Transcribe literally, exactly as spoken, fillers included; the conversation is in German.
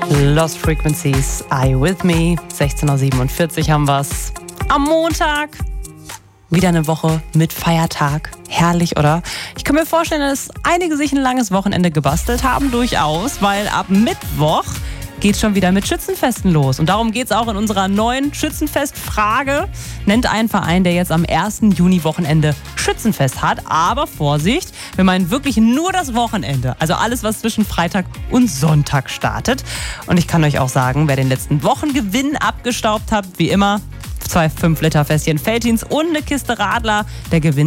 Lost Frequencies, I With Me. sechzehn Uhr siebenundvierzig haben wir's. Am Montag. Wieder eine Woche mit Feiertag. Herrlich, oder? Ich kann mir vorstellen, dass einige sich ein langes Wochenende gebastelt haben, durchaus, weil ab Mittwoch geht schon wieder mit Schützenfesten los. Und darum geht es auch in unserer neuen Schützenfest-Frage. Nennt einen Verein, der jetzt am ersten Juni-Wochenende Schützenfest hat. Aber Vorsicht, wir meinen wirklich nur das Wochenende. Also alles, was zwischen Freitag und Sonntag startet. Und ich kann euch auch sagen, wer den letzten Wochengewinn abgestaubt hat, wie immer, zwei fünf Liter Fässchen Veltins und eine Kiste Radler, der Gewinn